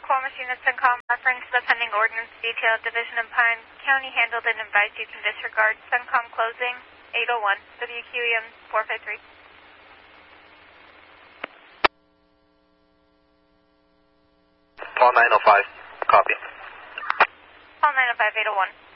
call machine at Suncom, referring to the pending ordinance detail division in Pine County handled and advised you can disregard. Suncom closing 801, WQEM 453. Paul 905, copy. Paul 905, 801.